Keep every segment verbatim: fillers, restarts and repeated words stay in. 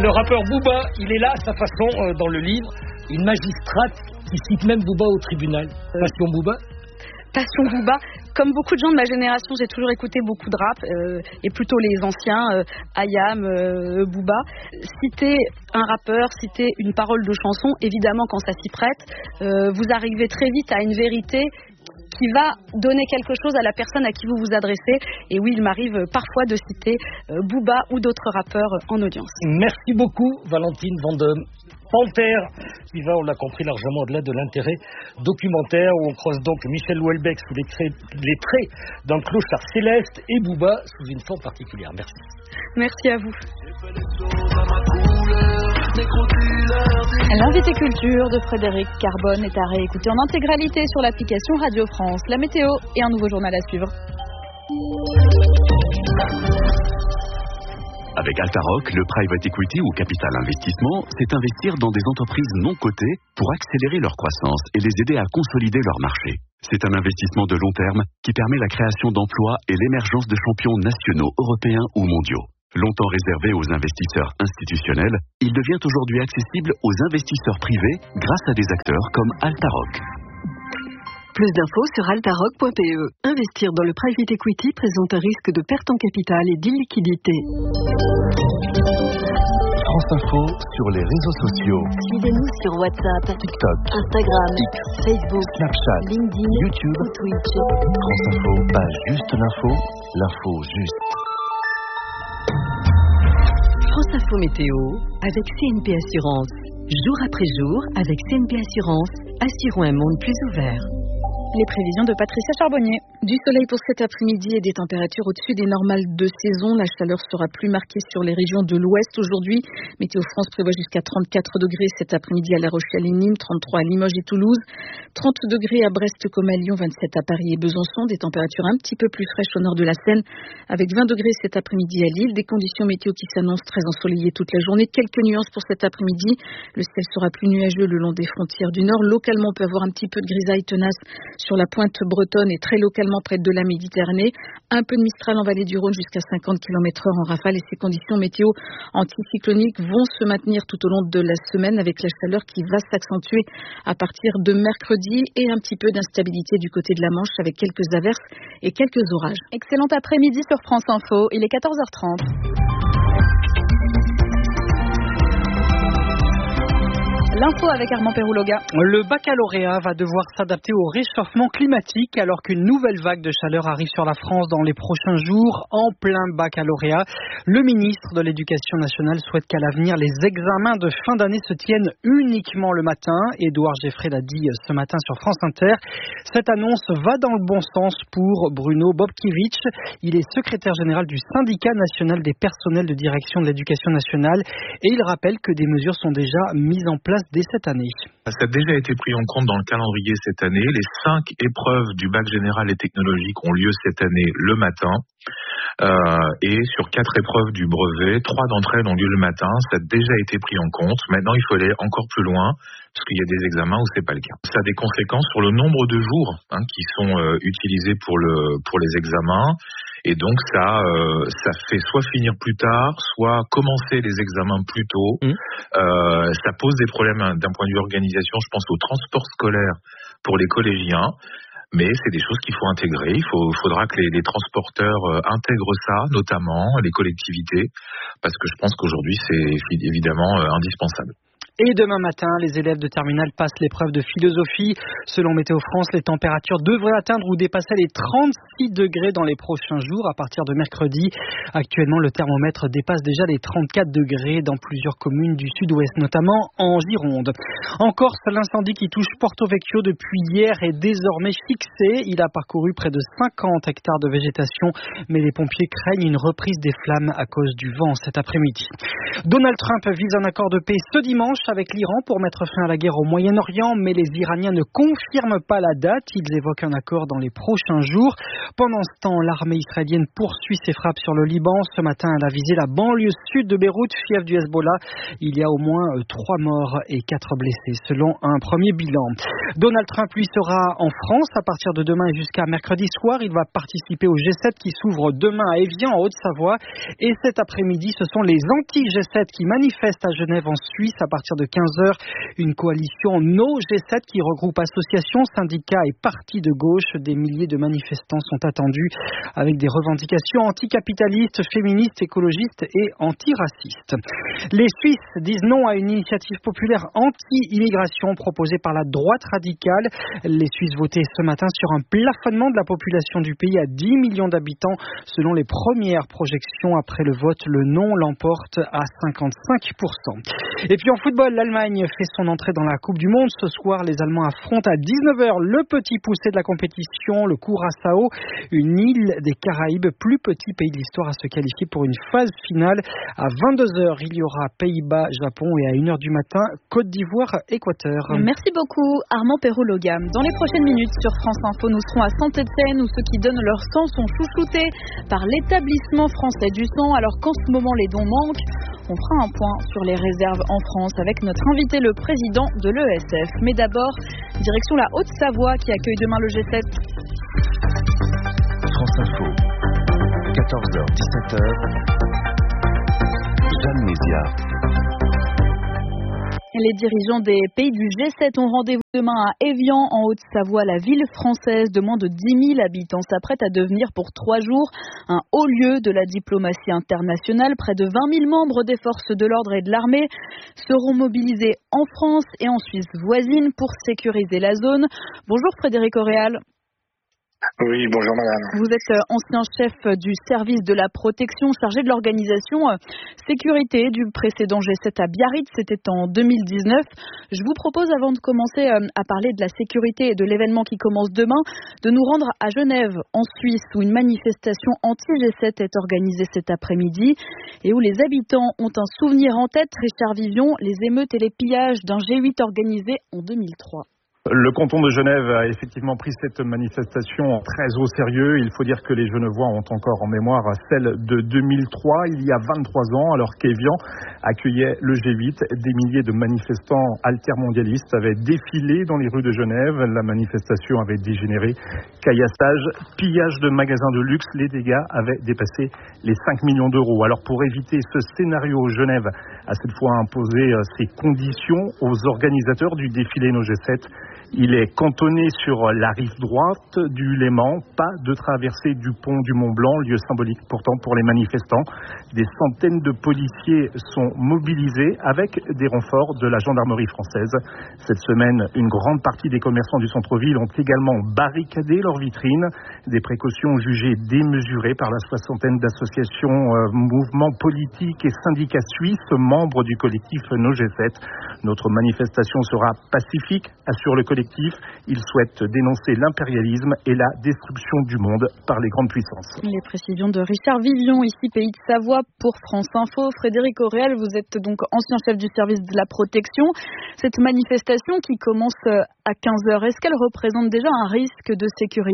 le rappeur Booba, il est là à sa façon euh, dans le livre. Une magistrate qui cite même Booba au tribunal. Passion Booba. Passion Booba. Comme beaucoup de gens de ma génération, j'ai toujours écouté beaucoup de rap, euh, et plutôt les anciens, euh, Ayam, euh, Booba. Citer un rappeur, citer une parole de chanson, évidemment quand ça s'y prête, euh, vous arrivez très vite à une vérité qui va donner quelque chose à la personne à qui vous vous adressez. Et oui, il m'arrive parfois de citer euh, Booba ou d'autres rappeurs en audience. Merci beaucoup Valentine Vendôme. Panthère, qui va, on l'a compris, largement au-delà de l'intérêt documentaire, où on croise donc Michel Houellebecq sous les, cré- les traits d'un clochard céleste et Booba sous une forme particulière. Merci. Merci à vous. L'invité culture de Frédéric Carbone est à réécouter en intégralité sur l'application Radio France. La météo et un nouveau journal à suivre. Avec Altaroc, le private equity ou capital investissement, c'est investir dans des entreprises non cotées pour accélérer leur croissance et les aider à consolider leur marché. C'est un investissement de long terme qui permet la création d'emplois et l'émergence de champions nationaux, européens ou mondiaux. Longtemps réservé aux investisseurs institutionnels, il devient aujourd'hui accessible aux investisseurs privés grâce à des acteurs comme Altaroc. Plus d'infos sur altaroc point p e. Investir dans le private equity présente un risque de perte en capital et d'illiquidité. France Info sur les réseaux sociaux. Suivez-nous sur WhatsApp, TikTok, Instagram, X, Facebook, Snapchat, LinkedIn, YouTube, ou Twitch. France Info, pas juste l'info, l'info juste. France Info Météo avec C N P Assurance. Jour après jour, avec C N P Assurance, assurons un monde plus ouvert. Les prévisions de Patricia Charbonnier. Du soleil pour cet après-midi et des températures au-dessus des normales de saison. La chaleur sera plus marquée sur les régions de l'ouest aujourd'hui. Météo France prévoit jusqu'à trente-quatre degrés cet après-midi à La Rochelle et Nîmes, trente-trois à Limoges et Toulouse, trente degrés à Brest comme à Lyon, vingt-sept à Paris et Besançon. Des températures un petit peu plus fraîches au nord de la Seine, avec vingt degrés cet après-midi à Lille. Des conditions météo qui s'annoncent très ensoleillées toute la journée. Quelques nuances pour cet après-midi. Le ciel sera plus nuageux le long des frontières du nord. Localement, on peut avoir un petit peu de grisaille tenace sur la pointe bretonne et très localement près de la Méditerranée. Un peu de Mistral en vallée du Rhône jusqu'à cinquante kilomètres heure en rafale, et ces conditions météo anticycloniques vont se maintenir tout au long de la semaine avec la chaleur qui va s'accentuer à partir de mercredi et un petit peu d'instabilité du côté de la Manche avec quelques averses et quelques orages. Excellent après-midi sur France Info, il est quatorze heures trente. L'info avec Armand Perrouloga. Le baccalauréat va devoir s'adapter au réchauffement climatique alors qu'une nouvelle vague de chaleur arrive sur la France dans les prochains jours. En plein baccalauréat, le ministre de l'Éducation nationale souhaite qu'à l'avenir, les examens de fin d'année se tiennent uniquement le matin. Édouard Geffray l'a dit ce matin sur France Inter. Cette annonce va dans le bon sens pour Bruno Bobkiewicz. Il est secrétaire général du syndicat national des personnels de direction de l'éducation nationale et il rappelle que des mesures sont déjà mises en place dès cette année. Ça a déjà été pris en compte dans le calendrier cette année. Les cinq épreuves du bac général et technologique ont lieu cette année le matin. Euh, et sur quatre épreuves du brevet, trois d'entre elles ont lieu le matin. Ça a déjà été pris en compte. Maintenant, il faut aller encore plus loin, parce qu'il y a des examens où c'est pas le cas. Ça a des conséquences sur le nombre de jours hein, qui sont euh, utilisés pour le pour les examens. Et donc ça, euh, ça fait soit finir plus tard, soit commencer les examens plus tôt. Mmh. Euh, ça pose des problèmes d'un point de vue organisation. Je pense au transport scolaire pour les collégiens. Mais c'est des choses qu'il faut intégrer. Il faut, faudra que les, les transporteurs euh, intègrent ça, notamment les collectivités, parce que je pense qu'aujourd'hui c'est évidemment euh, indispensable. Et demain matin, les élèves de terminale passent l'épreuve de philosophie. Selon Météo France, les températures devraient atteindre ou dépasser les trente-six degrés dans les prochains jours à partir de mercredi. Actuellement, le thermomètre dépasse déjà les trente-quatre degrés dans plusieurs communes du sud-ouest, notamment en Gironde. En Corse, l'incendie qui touche Porto Vecchio depuis hier est désormais fixé. Il a parcouru près de cinquante hectares de végétation, mais les pompiers craignent une reprise des flammes à cause du vent cet après-midi. Donald Trump vise un accord de paix ce dimanche avec l'Iran pour mettre fin à la guerre au Moyen-Orient, mais les Iraniens ne confirment pas la date. Ils évoquent un accord dans les prochains jours. Pendant ce temps, l'armée israélienne poursuit ses frappes sur le Liban. Ce matin, elle a visé la banlieue sud de Beyrouth, fief du Hezbollah. Il y a au moins trois morts et quatre blessés, selon un premier bilan. Donald Trump, lui, sera en France à partir de demain et jusqu'à mercredi soir. Il va participer au G sept qui s'ouvre demain à Évian, en Haute-Savoie. Et cet après-midi, ce sont les anti-G sept qui manifestent à Genève, en Suisse, à partir de quinze heures. Une coalition No G sept qui regroupe associations, syndicats et partis de gauche. Des milliers de manifestants sont attendus avec des revendications anticapitalistes, féministes, écologistes et antiracistes. Les Suisses disent non à une initiative populaire anti-immigration proposée par la droite radicale. Les Suisses votaient ce matin sur un plafonnement de la population du pays à dix millions d'habitants. Selon les premières projections, après le vote, le non l'emporte à cinquante-cinq pour cent. Et puis en football, l'Allemagne fait son entrée dans la Coupe du Monde. Ce soir, les Allemands affrontent à dix-neuf heures le petit poussé de la compétition, le Curaçao, une île des Caraïbes, plus petit pays de l'histoire à se qualifier pour une phase finale. À vingt-deux heures, il y aura Pays-Bas, Japon et à une heure du matin, Côte d'Ivoire, Équateur. Merci beaucoup Armand Perrault-Logam. Dans les prochaines minutes sur France Info, nous serons à Saint-Étienne où ceux qui donnent leur sang sont chouchoutés par l'établissement français du sang alors qu'en ce moment les dons manquent. On fera un point sur les réserves en France avec notre invité, le président de l'E S F. Mais d'abord, direction la Haute-Savoie qui accueille demain le G sept. France Info, quatorze heures dix-sept heures, Jeanne Mézia. Les dirigeants des pays du G sept ont rendez-vous demain à Évian, en Haute-Savoie. La ville française de moins de dix mille habitants s'apprête à devenir pour trois jours un haut lieu de la diplomatie internationale. Près de vingt mille membres des forces de l'ordre et de l'armée seront mobilisés en France et en Suisse voisine pour sécuriser la zone. Bonjour Frédéric Auréal. Oui, bonjour madame. Vous êtes ancien chef du service de la protection chargé de l'organisation euh, sécurité du précédent G sept à Biarritz, c'était en deux mille dix-neuf. Je vous propose, avant de commencer euh, à parler de la sécurité et de l'événement qui commence demain, de nous rendre à Genève, en Suisse, où une manifestation anti-G sept est organisée cet après-midi et où les habitants ont un souvenir en tête, Richard Vivion, les émeutes et les pillages d'un G huit organisé en deux mille trois. Le canton de Genève a effectivement pris cette manifestation très au sérieux. Il faut dire que les Genevois ont encore en mémoire celle de deux mille trois, il y a vingt-trois ans, alors qu'Évian accueillait le G huit. Des milliers de manifestants altermondialistes avaient défilé dans les rues de Genève. La manifestation avait dégénéré. Caillassage, pillage de magasins de luxe, les dégâts avaient dépassé les cinq millions d'euros. Alors pour éviter ce scénario, Genève a cette fois imposé ses conditions aux organisateurs du défilé No G sept. Il est cantonné sur la rive droite du Léman, pas de traversée du pont du Mont-Blanc, lieu symbolique pourtant pour les manifestants. Des centaines de policiers sont mobilisés avec des renforts de la gendarmerie française. Cette semaine, une grande partie des commerçants du centre-ville ont également barricadé leurs vitrines. Des précautions jugées démesurées par la soixantaine d'associations, euh, mouvements politiques et syndicats suisses, membres du collectif No G sept. Notre manifestation sera pacifique, assure le collectif. Il souhaite dénoncer l'impérialisme et la destruction du monde par les grandes puissances. Les précisions de Richard Vivion, ici Pays de Savoie pour France Info. Frédéric Auréal, vous êtes donc ancien chef du service de la protection. Cette manifestation qui commence à quinze heures, est-ce qu'elle représente déjà un risque de sécurité ?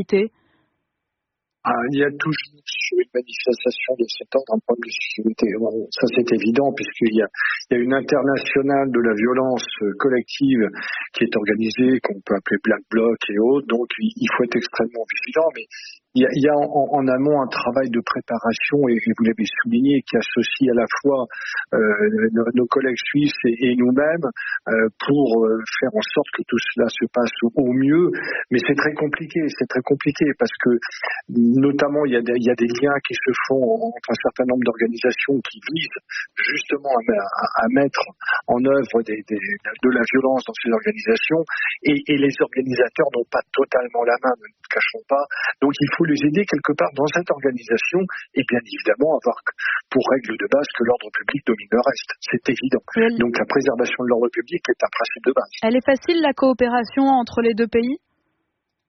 Ah, il y a toujours sur une manifestation de cet ordre un problème de sécurité. Bon, ça c'est évident puisqu'il y a, il y a une internationale de la violence collective qui est organisée, qu'on peut appeler Black Bloc et autres, donc il faut être extrêmement vigilant, mais il y a, il y a en, en amont un travail de préparation, et, et vous l'avez souligné, qui associe à la fois euh, nos, nos collègues suisses et, et nous-mêmes euh, pour euh, faire en sorte que tout cela se passe au, au mieux. Mais c'est très compliqué, c'est très compliqué parce que notamment il y a des, il y a des liens qui se font entre un certain nombre d'organisations qui visent justement à, à, à mettre en œuvre des, des, de la violence dans ces organisations, et, et les organisateurs n'ont pas totalement la main, ne nous cachons pas. Donc il faut les aider quelque part dans cette organisation et bien évidemment avoir pour règle de base que l'ordre public domine le reste. C'est évident. Elle... Donc la préservation de l'ordre public est un principe de base. Elle est facile, la coopération entre les deux pays ?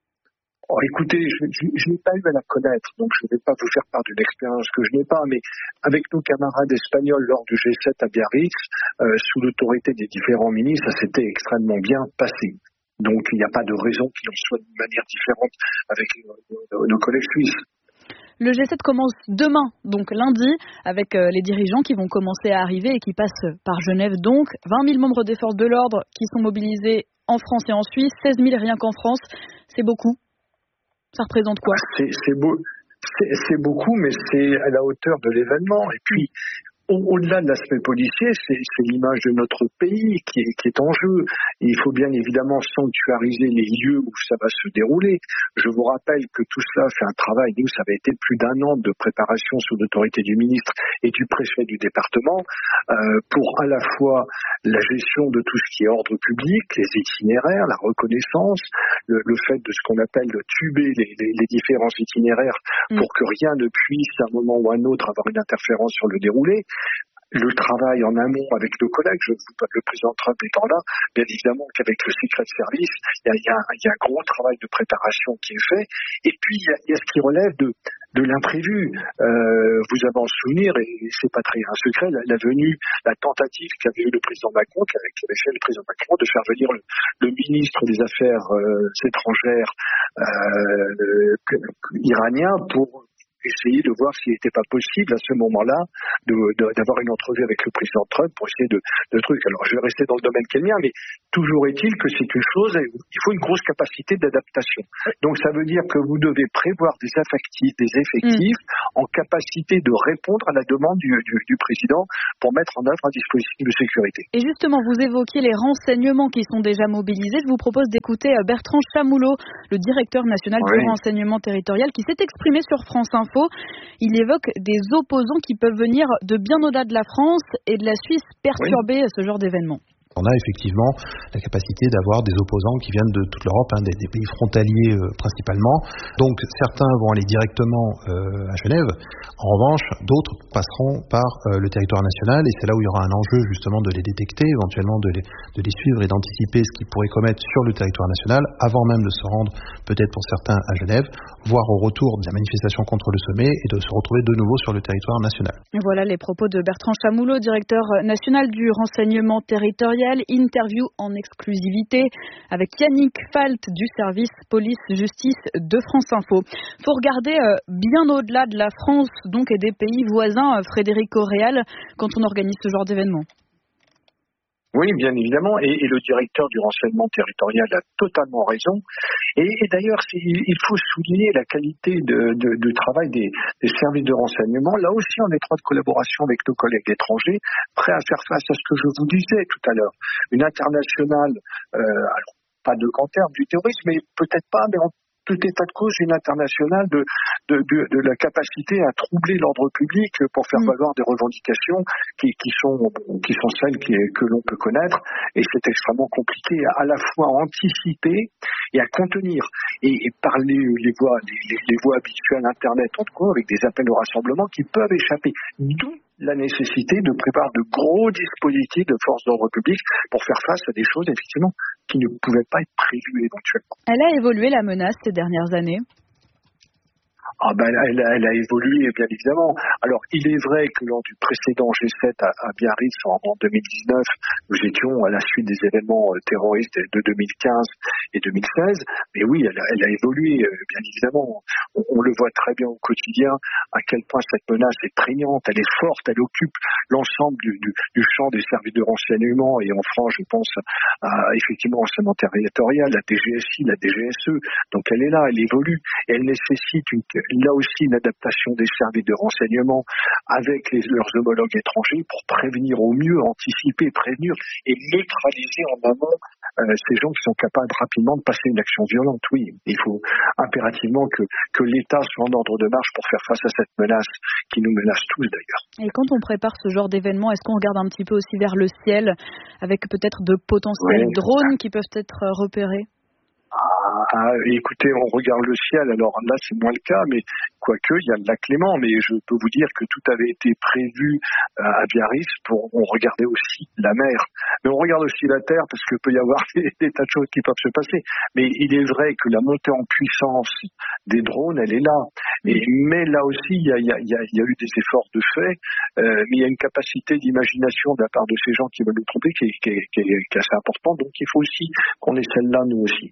Oh, écoutez, je, je, je n'ai pas eu à la connaître, donc je ne vais pas vous faire part d'une expérience que je n'ai pas, mais avec nos camarades espagnols lors du G sept à Biarritz, euh, sous l'autorité des différents ministres, ça s'était extrêmement bien passé. Donc il n'y a pas de raison qu'il en soit d'une manière différente avec nos, nos, nos collègues suisses. Le G sept commence demain, donc lundi, avec euh, les dirigeants qui vont commencer à arriver et qui passent par Genève. Donc vingt mille membres des forces de l'ordre qui sont mobilisés en France et en Suisse, seize mille rien qu'en France, c'est beaucoup. Ça représente quoi ? c'est, c'est, beau, c'est, c'est beaucoup, mais c'est à la hauteur de l'événement. Et puis, au, au-delà de l'aspect policier, c'est, c'est l'image de notre pays qui est, qui est en jeu. Et il faut bien évidemment sanctuariser les lieux où ça va se dérouler. Je vous rappelle que tout cela fait un travail. Nous, ça avait été plus d'un an de préparation sous l'autorité du ministre et du préfet du département euh, pour à la fois la gestion de tout ce qui est ordre public, les itinéraires, la reconnaissance, le, le fait de ce qu'on appelle de tuber les, les, les différents itinéraires pour que rien ne puisse à un moment ou à un autre avoir une interférence sur le déroulé. Le travail en amont avec nos collègues, je vous le président Trump étant là, bien évidemment qu'avec le Secret Service, il y a, il y a, il y a un gros travail de préparation qui est fait. Et puis il y a, il y a ce qui relève de, de l'imprévu. Euh, vous avez en souvenir, et c'est pas très un secret, la, la venue, la tentative qu'avait eu le président Macron, qu'avait, qu'avait fait le président Macron, de faire venir le, le ministre des Affaires euh, étrangères euh, iranien pour essayer de voir s'il n'était pas possible à ce moment-là de, de, d'avoir une entrevue avec le président Trump pour essayer de, de trucs. Alors je vais rester dans le domaine qui est le mien, mais toujours est-il que c'est une chose, il faut une grosse capacité d'adaptation. Donc ça veut dire que vous devez prévoir des effectifs, des effectifs mmh. en capacité de répondre à la demande du, du, du président pour mettre en œuvre un dispositif de sécurité. Et justement, vous évoquiez les renseignements qui sont déjà mobilisés. Je vous propose d'écouter Bertrand Chamoulot, le directeur national oui. du renseignement territorial, qui s'est exprimé sur France Info. Il évoque des opposants qui peuvent venir de bien au-delà de la France et de la Suisse perturber oui. ce genre d'événement. On a effectivement la capacité d'avoir des opposants qui viennent de toute l'Europe, hein, des, des pays frontaliers euh, principalement. Donc certains vont aller directement euh, à Genève. En revanche, d'autres passeront par euh, le territoire national et c'est là où il y aura un enjeu justement de les détecter, éventuellement de les, de les suivre et d'anticiper ce qu'ils pourraient commettre sur le territoire national avant même de se rendre peut-être pour certains à Genève, voire au retour de la manifestation contre le sommet et de se retrouver de nouveau sur le territoire national. Voilà les propos de Bertrand Chamoulot, directeur national du renseignement territorial. Interview en exclusivité avec Yannick Falt du service police-justice de France Info. Il faut regarder euh, bien au-delà de la France donc et des pays voisins, euh, Frédéric Auréal, quand on organise ce genre d'événement. Oui, bien évidemment, et, et le directeur du renseignement territorial a totalement raison. Et, et d'ailleurs, il faut souligner la qualité de, de, de travail des, des services de renseignement, là aussi en étroite collaboration avec nos collègues étrangers, prêts à faire face à ce que je vous disais tout à l'heure. Une internationale, euh, alors pas de grand terme du terrorisme, mais peut-être pas, mais en tout état de cause, une internationale de, de, de, de la capacité à troubler l'ordre public pour faire valoir des revendications qui, qui sont qui sont celles qui, que l'on peut connaître. Et c'est extrêmement compliqué à, à la fois à anticiper et à contenir. Et, et par les, les voies les, les voies habituelles Internet, en tout cas, avec des appels au rassemblement qui peuvent échapper. D'où la nécessité de préparer de gros dispositifs de force d'ordre public pour faire face à des choses, effectivement, qui ne pouvaient pas être prévues éventuellement. Elle a évolué, la menace, ces dernières années ? Ah ben, elle, a, elle a évolué, bien évidemment. Alors, il est vrai que lors du précédent G sept à, à Biarritz en, en deux mille dix-neuf, nous étions à la suite des événements terroristes de deux mille quinze et deux mille seize. Mais oui, elle a, elle a évolué, bien évidemment. On, on le voit très bien au quotidien, à quel point cette menace est prégnante, elle est forte, elle occupe l'ensemble du, du, du champ des services de renseignement. Et en France, je pense à, effectivement, renseignement territorial, la D G S I, la D G S E. Donc, elle est là, elle évolue. Et elle nécessite une là aussi une adaptation des services de renseignement avec les, leurs homologues étrangers pour prévenir au mieux, anticiper, prévenir et neutraliser en amont euh, ces gens qui sont capables rapidement de passer une action violente. Oui, il faut impérativement que, que l'État soit en ordre de marche pour faire face à cette menace qui nous menace tous d'ailleurs. Et quand on prépare ce genre d'événement, est-ce qu'on regarde un petit peu aussi vers le ciel avec peut-être de potentiels oui. drones qui peuvent être repérés ? Ah, à, à écouter, on regarde le ciel. Alors là, c'est moins le cas, mais quoique, il y a le lac Léman. Mais je peux vous dire que tout avait été prévu à Biarritz pour, on regardait aussi la mer. Mais on regarde aussi la terre parce qu'il peut y avoir des, des tas de choses qui peuvent se passer. Mais il est vrai que la montée en puissance des drones, elle est là. Et, mais là aussi, il y a, il y a, il y a, il y a eu des efforts de fait, euh, mais il y a une capacité d'imagination de la part de ces gens qui veulent nous tromper qui est, qui est, qui est, qui est assez importante. Donc il faut aussi qu'on ait celle-là, nous aussi.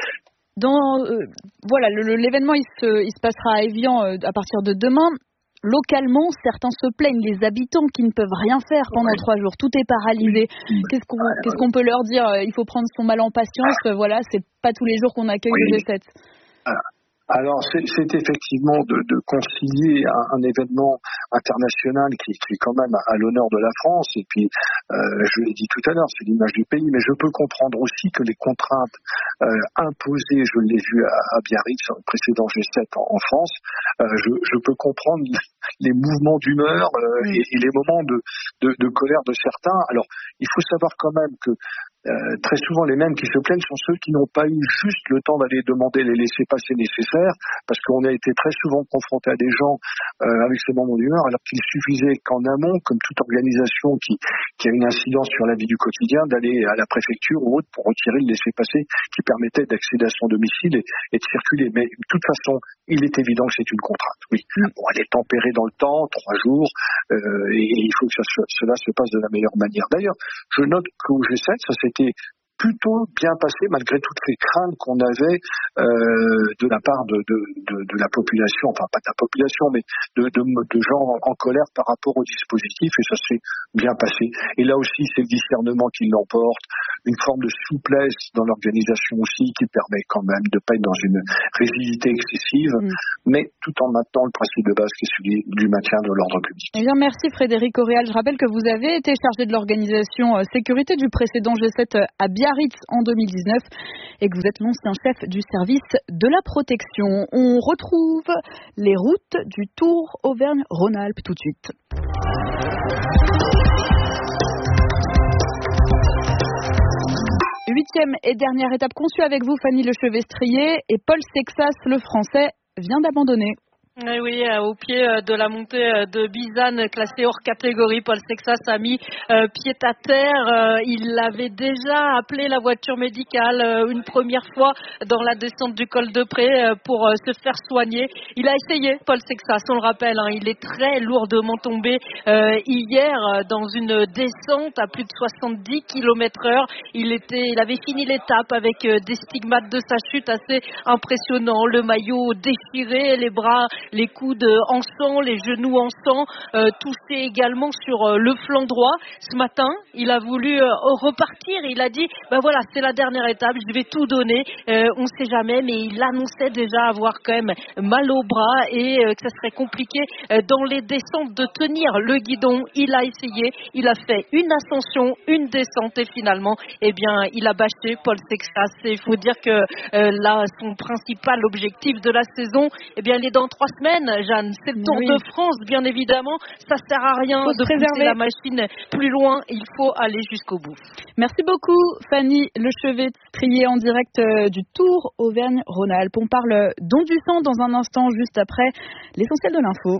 Dans, euh, voilà, le, l'événement il se, il se passera à Évian euh, à partir de demain. Localement, certains se plaignent, les habitants qui ne peuvent rien faire pendant ouais. trois jours. Tout est paralysé. Oui. Qu'est-ce qu'on, ouais, qu'est-ce qu'on peut leur dire? Il faut prendre son mal en patience. Ah. Voilà, c'est pas tous les jours qu'on accueille oui. le G sept. Ah. Alors, c'est, c'est effectivement de, de concilier un, un événement international qui, qui est quand même à, à l'honneur de la France. Et puis, euh, je l'ai dit tout à l'heure, c'est l'image du pays. Mais je peux comprendre aussi que les contraintes euh, imposées, je l'ai vu à, à Biarritz, sur le précédent G sept en, en France, euh, je, je peux comprendre les mouvements d'humeur euh, et, et les moments de, de, de colère de certains. Alors, il faut savoir quand même que Euh, très souvent, les mêmes qui se plaignent sont ceux qui n'ont pas eu juste le temps d'aller demander les laissez-passer nécessaires, parce qu'on a été très souvent confronté à des gens euh, avec ces moments d'humeur, alors qu'il suffisait qu'en amont, comme toute organisation qui, qui a une incidence sur la vie du quotidien, d'aller à la préfecture ou autre pour retirer le laissez-passer qui permettait d'accéder à son domicile et, et de circuler. Mais de toute façon, il est évident que c'est une contrainte. Oui, bon, elle est tempérée dans le temps, trois jours, euh, et, et il faut que ça, cela se passe de la meilleure manière. D'ailleurs, je note qu'au G sept, ça s'était plutôt bien passé malgré toutes les craintes qu'on avait euh, de la part de, de, de, de la population, enfin pas de la population, mais de, de, de gens en colère par rapport au dispositif, et ça s'est bien passé. Et là aussi, c'est le discernement qui l'emporte, une forme de souplesse dans l'organisation aussi qui permet quand même de ne pas être dans une rigidité excessive, mmh. mais tout en maintenant le principe de base qui est celui du maintien de l'ordre public. Eh bien, merci Frédéric Auréal. Je rappelle que vous avez été chargé de l'organisation euh, sécurité du précédent G sept à Biarritz en deux mille dix-neuf et que vous êtes l'ancien chef du service de la protection. On retrouve les routes du Tour Auvergne-Rhône-Alpes tout de suite. Huitième et dernière étape conçue avec vous, Fanny Lechevestrier, et Paul Sexas, le français, vient d'abandonner. Oui, oui, au pied de la montée de Bizane, classé hors catégorie, Paul Sexas a mis euh, pied à terre. Euh, il avait déjà appelé la voiture médicale euh, une première fois dans la descente du col de Pré euh, pour euh, se faire soigner. Il a essayé, Paul Sexas, on le rappelle, hein, il est très lourdement tombé euh, hier euh, dans une descente à plus de soixante-dix kilomètres heure. Il était, il avait fini l'étape avec euh, des stigmates de sa chute assez impressionnants, le maillot déchiré, les bras, les coudes en sang, les genoux en sang, euh, touché également sur euh, le flanc droit. Ce matin, il a voulu euh, repartir. Il a dit, ben voilà, c'est la dernière étape, je vais tout donner. Euh, on ne sait jamais, mais il annonçait déjà avoir quand même mal au bras et euh, que ça serait compliqué euh, dans les descentes de tenir le guidon. Il a essayé, il a fait une ascension, une descente et finalement, eh bien, il a bâché Paul Sexas. Et il faut dire que euh, là, son principal objectif de la saison, eh bien, il est dans trois semaine, Jeanne, c'est le Tour oui. de France, bien évidemment. Ça sert à rien de pousser la machine plus loin. Il faut aller jusqu'au bout. Merci beaucoup, Fanny Lechevestrier, en direct du Tour Auvergne-Rhône-Alpes. On parle don du sang dans un instant, juste après l'essentiel de l'info.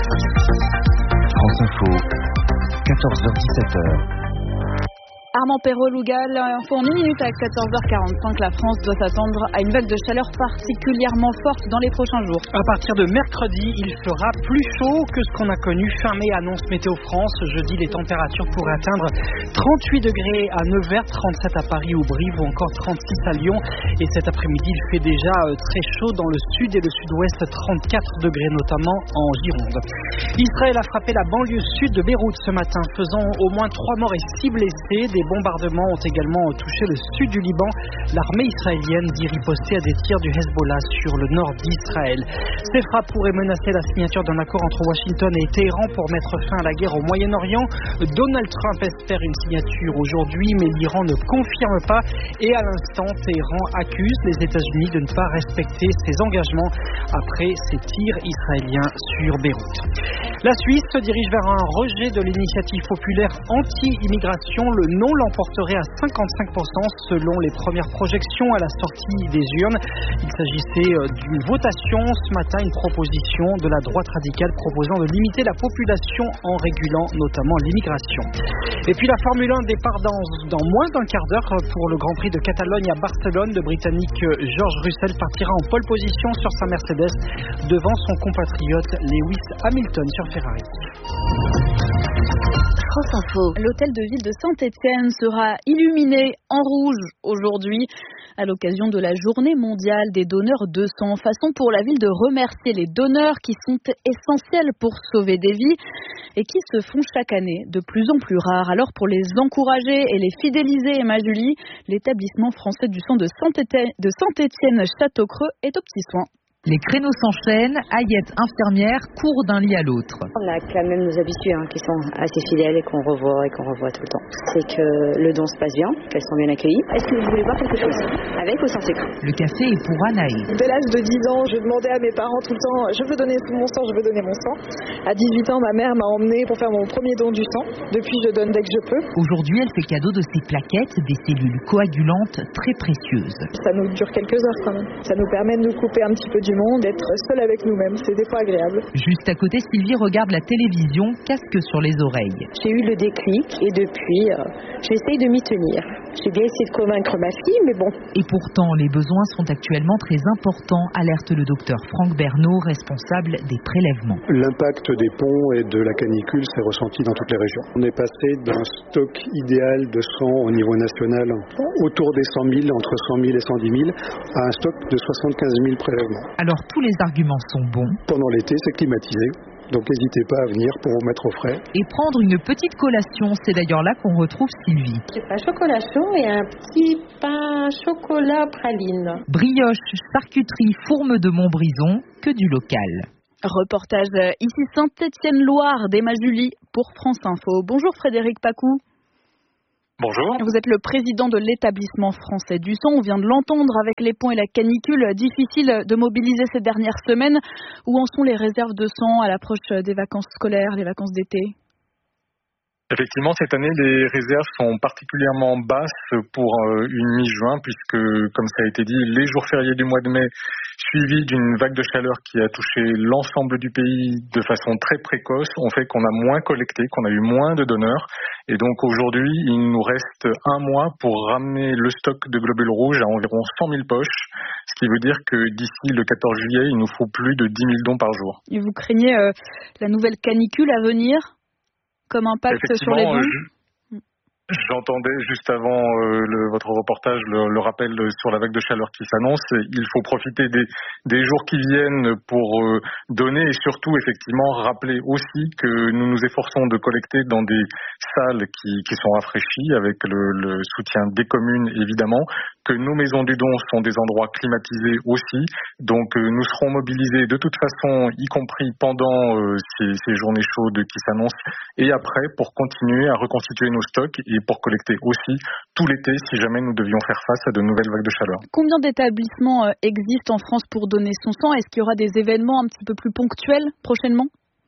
France Info, quatorze heures dix-sept heures. Armand Perrault-Lougal, info en une minute avec quatorze heures quarante-cinq. La France doit s'attendre à une vague de chaleur particulièrement forte dans les prochains jours. À partir de mercredi, il fera plus chaud que ce qu'on a connu fin mai, annonce Météo France. Jeudi, les températures pourraient atteindre trente-huit degrés à Nevers, trente-sept à Paris ou Brive ou encore trente-six à Lyon. Et cet après-midi, il fait déjà très chaud dans le sud et le sud-ouest, trente-quatre degrés notamment en Gironde. Israël a frappé la banlieue sud de Beyrouth ce matin, faisant au moins trois morts et six blessés. Des bombardements ont également touché le sud du Liban. L'armée israélienne dit riposter à des tirs du Hezbollah sur le nord d'Israël. Ces frappes pourraient menacer la signature d'un accord entre Washington et Téhéran pour mettre fin à la guerre au Moyen-Orient. Donald Trump espère une signature aujourd'hui, mais l'Iran ne confirme pas. Et à l'instant, Téhéran accuse les États-Unis de ne pas respecter ses engagements après ces tirs israéliens sur Beyrouth. La Suisse se dirige vers un rejet de l'initiative populaire anti-immigration. Le non non l'emporterait à cinquante-cinq pour cent selon les premières projections à la sortie des urnes. Il s'agissait d'une votation ce matin, une proposition de la droite radicale proposant de limiter la population en régulant notamment l'immigration. Et puis la Formule un départ dans, dans moins d'un quart d'heure pour le Grand Prix de Catalogne à Barcelone. Le Britannique George Russell partira en pole position sur sa Mercedes devant son compatriote Lewis Hamilton sur Ferrari. France Info. L'hôtel de ville de Saint-Étienne sera illuminé en rouge aujourd'hui à l'occasion de la journée mondiale des donneurs de sang. Façon pour la ville de remercier les donneurs qui sont essentiels pour sauver des vies et qui se font chaque année de plus en plus rares. Alors pour les encourager et les fidéliser, Emma Julie, l'établissement français du sang de Saint-Étienne, de Saint-Étienne-Château-Creux est aux petits soins. Les créneaux s'enchaînent, Ayette, infirmière, court d'un lit à l'autre. On a quand même nos habitués hein, qui sont assez fidèles et qu'on revoit et qu'on revoit tout le temps. C'est que le don se passe bien, qu'elles sont bien accueillies. Est-ce que vous voulez voir quelque chose? Avec ou sans sucre? Le café est pour Anaï. Dès l'âge de dix ans, je demandais à mes parents tout le temps, je veux donner mon sang, je veux donner mon sang. À dix-huit ans, ma mère m'a emmenée pour faire mon premier don du sang. Depuis, je donne dès que je peux. Aujourd'hui, elle fait cadeau de ses plaquettes, des cellules coagulantes très précieuses. Ça nous dure quelques heures quand même. Ça nous permet de nous couper un petit peu du monde, d'être seul avec nous-mêmes. C'est des fois agréable. Juste à côté, Sylvie regarde la télévision, casque sur les oreilles. J'ai eu le déclic et depuis, euh, j'essaye de m'y tenir. J'ai bien essayé de convaincre ma fille, mais bon. Et pourtant, les besoins sont actuellement très importants, alerte le docteur Franck Bernot, responsable des prélèvements. L'impact des ponts et de la canicule s'est ressenti dans toutes les régions. On est passé d'un stock idéal de sang au niveau national autour des cent mille, entre cent mille et cent dix mille, à un stock de soixante-quinze mille prélèvements. Alors tous les arguments sont bons. Pendant l'été, c'est climatisé. Donc n'hésitez pas à venir pour vous mettre au frais. Et prendre une petite collation, c'est d'ailleurs là qu'on retrouve Sylvie. Du pain chocolat chaud et un petit pain chocolat praline. Brioche, charcuterie, fourme de Montbrison, que du local. Reportage ici Saint-Étienne-Loire d'Emma Julie pour France Info. Bonjour Frédéric Pacou. Bonjour. Vous êtes le président de l'établissement français du sang. On vient de l'entendre avec les ponts et la canicule. Difficile de mobiliser ces dernières semaines. Où en sont les réserves de sang à l'approche des vacances scolaires, les vacances d'été ? Effectivement, cette année, les réserves sont particulièrement basses pour une mi-juin, puisque, comme ça a été dit, les jours fériés du mois de mai, suivis d'une vague de chaleur qui a touché l'ensemble du pays de façon très précoce, ont fait qu'on a moins collecté, qu'on a eu moins de donneurs. Et donc aujourd'hui, il nous reste un mois pour ramener le stock de globules rouges à environ cent mille poches, ce qui veut dire que d'ici le quatorze juillet, il nous faut plus de dix mille dons par jour. Et vous craignez euh, la nouvelle canicule à venir ? Comme impact sur les dons? J'entendais juste avant euh, le, votre reportage le, le rappel sur la vague de chaleur qui s'annonce. Il faut profiter des, des jours qui viennent pour euh, donner et surtout effectivement rappeler aussi que nous nous efforçons de collecter dans des salles qui, qui sont rafraîchies avec le, le soutien des communes évidemment, que nos maisons du don sont des endroits climatisés aussi. Donc euh, nous serons mobilisés de toute façon, y compris pendant euh, ces, ces journées chaudes qui s'annoncent et après pour continuer à reconstituer nos stocks et pour collecter aussi tout l'été si jamais nous devions faire face à de nouvelles vagues de chaleur. Combien d'établissements existent en France pour donner son sang? Est-ce qu'il y aura des événements un petit peu plus ponctuels prochainement?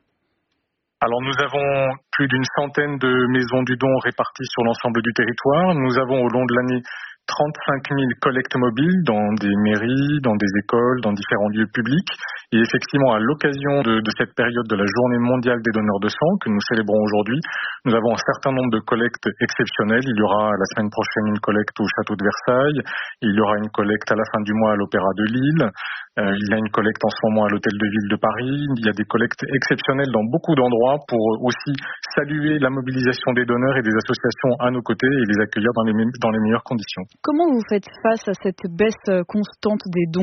Alors nous avons plus d'une centaine de maisons du don réparties sur l'ensemble du territoire. Nous avons au long de l'année trente-cinq mille collectes mobiles dans des mairies, dans des écoles, dans différents lieux publics. Et effectivement, à l'occasion de, de cette période de la Journée mondiale des donneurs de sang que nous célébrons aujourd'hui, nous avons un certain nombre de collectes exceptionnelles. Il y aura la semaine prochaine une collecte au château de Versailles. Il y aura une collecte à la fin du mois à l'Opéra de Lille. Euh, il y a une collecte en ce moment à l'Hôtel de Ville de Paris. Il y a des collectes exceptionnelles dans beaucoup d'endroits pour aussi saluer la mobilisation des donneurs et des associations à nos côtés et les accueillir dans les, dans les meilleures conditions. Comment vous faites face à cette baisse constante des dons ?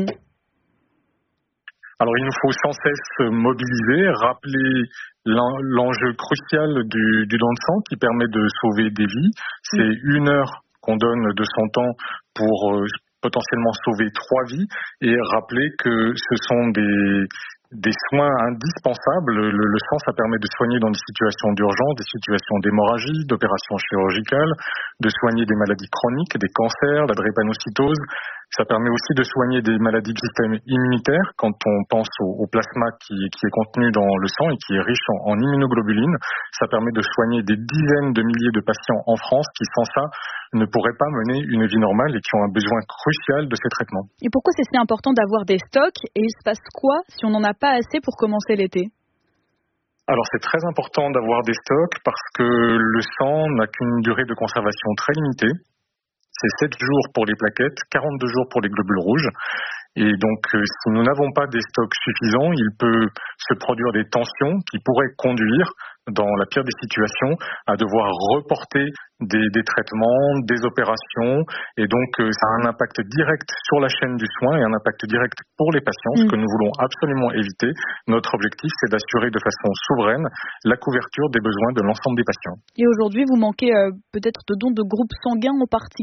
Alors il nous faut sans cesse mobiliser, rappeler l'enjeu crucial du, du don de sang qui permet de sauver des vies. C'est une heure qu'on donne de son temps pour euh, potentiellement sauver trois vies et rappeler que ce sont des des soins indispensables. Le, le sang, ça permet de soigner dans des situations d'urgence, des situations d'hémorragie, d'opérations chirurgicales, de soigner des maladies chroniques, des cancers, la drépanocytose. Ça permet aussi de soigner des maladies du système immunitaire quand on pense au, au plasma qui, qui est contenu dans le sang et qui est riche en, en immunoglobulines. Ça permet de soigner des dizaines de milliers de patients en France qui, sans ça, ne pourraient pas mener une vie normale et qui ont un besoin crucial de ces traitements. Et pourquoi c'est si important d'avoir des stocks et il se passe quoi si on n'en a pas assez pour commencer l'été ? Alors c'est très important d'avoir des stocks parce que le sang n'a qu'une durée de conservation très limitée. C'est sept jours pour les plaquettes, quarante-deux jours pour les globules rouges. Et donc, euh, si nous n'avons pas des stocks suffisants, il peut se produire des tensions qui pourraient conduire, dans la pire des situations, à devoir reporter des, des traitements, des opérations. Et donc, euh, ça a un impact direct sur la chaîne du soin et un impact direct pour les patients, mmh. ce que nous voulons absolument éviter. Notre objectif, c'est d'assurer de façon souveraine la couverture des besoins de l'ensemble des patients. Et aujourd'hui, vous manquez euh, peut-être de dons de groupes sanguins en particulier ?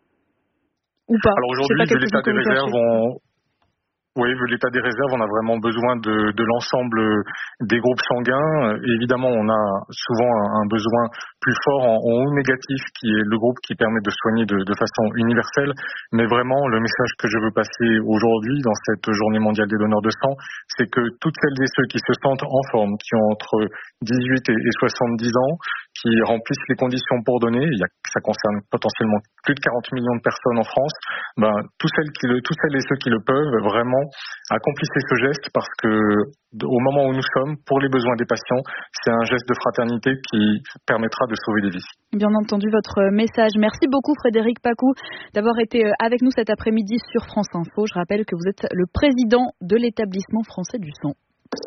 Ou pas. Alors aujourd'hui, vu l'état des réserves, on... oui, vu l'état des réserves, on a vraiment besoin de, de l'ensemble des groupes sanguins. Et évidemment, on a souvent un, un besoin plus fort en, en O négatif, qui est le groupe qui permet de soigner de, de façon universelle. Mais vraiment, le message que je veux passer aujourd'hui, dans cette journée mondiale des donneurs de sang, c'est que toutes celles et ceux qui se sentent en forme, qui ont entre dix-huit et soixante-dix ans, qui remplissent les conditions pour donner, il y a, ça concerne potentiellement plus de quarante millions de personnes en France, ben, tous celles qui le, tous celles et ceux qui le peuvent, vraiment, accomplissez ce geste parce que, au moment où nous sommes, pour les besoins des patients, c'est un geste de fraternité qui permettra de sauver des vies. Bien entendu, votre message. Merci beaucoup, Frédéric Pacou, d'avoir été avec nous cet après-midi sur France Info. Je rappelle que vous êtes le président de l'établissement français du sang.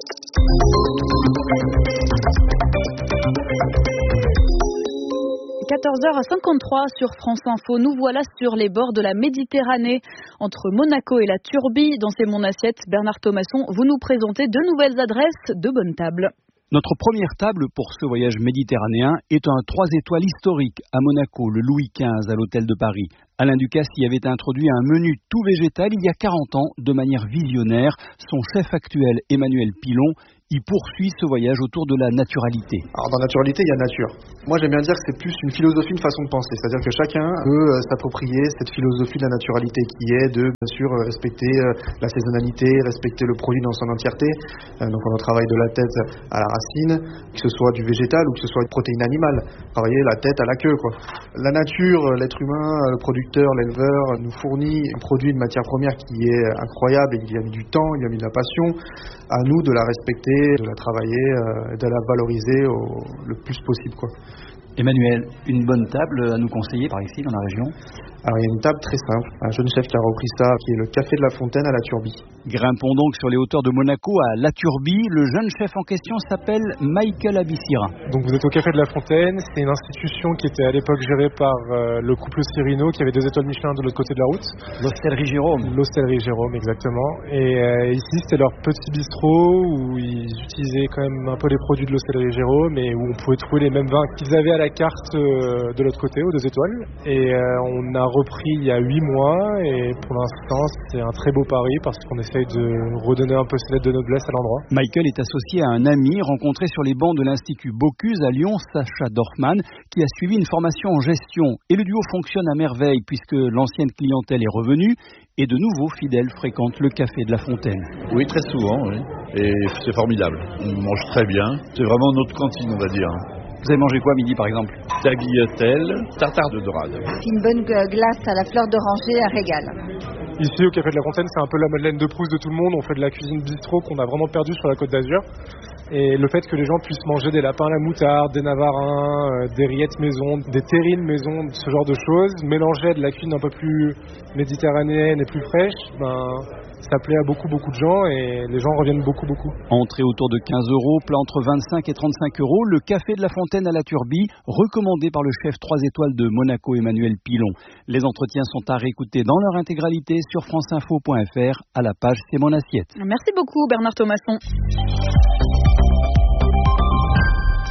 quatorze heures cinquante-trois sur France Info. Nous voilà sur les bords de la Méditerranée, entre Monaco et la Turbie. Dans C'est mon assiette, Bernard Thomasson, vous nous présentez de nouvelles adresses de bonne table. Notre première table pour ce voyage méditerranéen est un trois étoiles historique à Monaco, le Louis quinze à l'hôtel de Paris. Alain Ducasse y avait introduit un menu tout végétal il y a quarante ans de manière visionnaire. Son chef actuel, Emmanuel Pilon, y poursuit ce voyage autour de la naturalité. Alors dans la naturalité, il y a nature. Moi j'aime bien dire que c'est plus une philosophie, une façon de penser. C'est-à-dire que chacun peut euh, s'approprier cette philosophie de la naturalité qui est de, bien sûr, euh, respecter euh, la saisonnalité, respecter le produit dans son entièreté. Euh, donc on travaille de la tête à la racine, que ce soit du végétal ou que ce soit de protéines animales. Travailler la tête à la queue, quoi. La nature, l'être humain, le producteur, l'éleveur nous fournit un produit de matière première qui est incroyable et il y a mis du temps, il y a mis de la passion. À nous de la respecter, de la travailler, euh, de la valoriser au, le plus possible, quoi. Emmanuel, une bonne table à nous conseiller par ici, dans la région ? Alors il y a une table très simple, un jeune chef qui a repris ça, qui est le Café de la Fontaine à la Turbie. Grimpons donc sur les hauteurs de Monaco à la Turbie. Le jeune chef en question s'appelle Michael Abissira. Donc vous êtes au Café de la Fontaine, c'est une institution qui était à l'époque gérée par euh, le couple Cirino, qui avait deux étoiles Michelin de l'autre côté de la route. L'Hostellerie Jérôme. L'Hostellerie Jérôme, exactement. Et euh, ici c'était leur petit bistrot où ils utilisaient quand même un peu les produits de l'Hostellerie Jérôme et où on pouvait trouver les mêmes vins qu'ils avaient à la carte euh, de l'autre côté, aux deux étoiles. Et euh, on a repris il y a huit mois et pour l'instant c'est un très beau pari parce qu'on essaye de redonner un peu ses lettres de noblesse à l'endroit. Michael est associé à un ami rencontré sur les bancs de l'Institut Bocuse à Lyon, Sacha Dorfman, qui a suivi une formation en gestion. Et le duo fonctionne à merveille puisque l'ancienne clientèle est revenue et de nouveaux fidèles fréquentent le Café de la Fontaine. Oui, très souvent, oui. Et c'est formidable. On mange très bien. C'est vraiment notre cantine, on va dire. Vous avez mangé quoi midi par exemple? Tagliatelle, tartare de dorade. Une bonne glace à la fleur d'oranger, un régal. Ici au Café de la Fontaine, c'est un peu la Madeleine de Proust de tout le monde. On fait de la cuisine bistrot qu'on a vraiment perdu sur la Côte d'Azur. Et le fait que les gens puissent manger des lapins à la moutarde, des navarins, euh, des rillettes maison, des terrines maison, ce genre de choses, mélangées à de la cuisine un peu plus méditerranéenne et plus fraîche, ben, ça plaît à beaucoup beaucoup de gens et les gens reviennent beaucoup beaucoup. Entrée autour de quinze euros, plat entre vingt-cinq et trente-cinq euros, le Café de la Fontaine à la Turbie, recommandé par le chef trois étoiles de Monaco, Emmanuel Pilon. Les entretiens sont à réécouter dans leur intégralité sur franceinfo point f r à la page C'est mon assiette. Merci beaucoup Bernard Thomasson.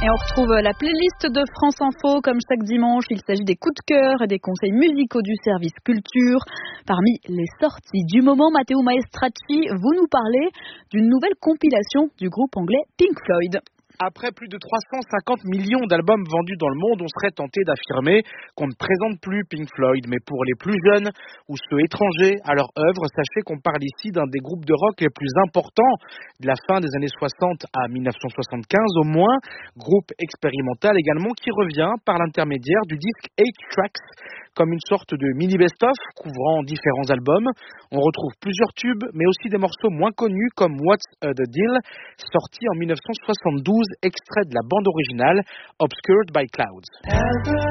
Et on retrouve la playlist de France Info comme chaque dimanche. Il s'agit des coups de cœur et des conseils musicaux du service culture. Parmi les sorties du moment, Matteo Maestracci, vous nous parlez d'une nouvelle compilation du groupe anglais Pink Floyd. Après plus de trois cent cinquante millions d'albums vendus dans le monde, on serait tenté d'affirmer qu'on ne présente plus Pink Floyd. Mais pour les plus jeunes ou ceux étrangers à leur œuvre, sachez qu'on parle ici d'un des groupes de rock les plus importants de la fin des années soixante à dix-neuf cent soixante-quinze au moins. Groupe expérimental également qui revient par l'intermédiaire du disque eight tracks, comme une sorte de mini best-of couvrant différents albums. On retrouve plusieurs tubes, mais aussi des morceaux moins connus comme What's the Deal, sorti en dix-neuf cent soixante-douze, extrait de la bande originale Obscured by Clouds.